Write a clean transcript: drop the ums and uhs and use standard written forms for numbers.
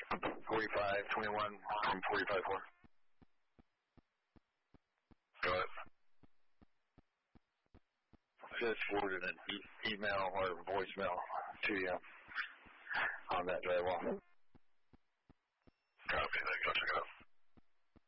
4521 from 454. Go ahead. Just forwarded an email or voicemail to you on that drywall. Copy that.